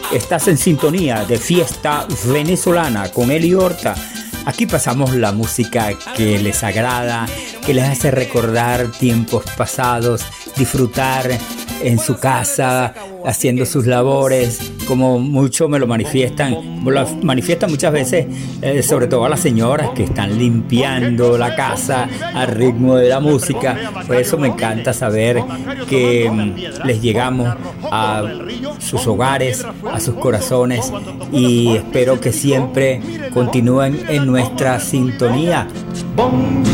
Estás en sintonía de Fiesta Venezolana con Eli Horta. Aquí pasamos la música que les agrada, que les hace recordar tiempos pasados, disfrutar en su casa, haciendo sus labores, como mucho me lo manifiestan muchas veces, sobre todo a las señoras que están limpiando la casa al ritmo de la música. Por eso me encanta saber que les llegamos a sus hogares, a sus corazones, y espero que siempre continúen en nuestra sintonía.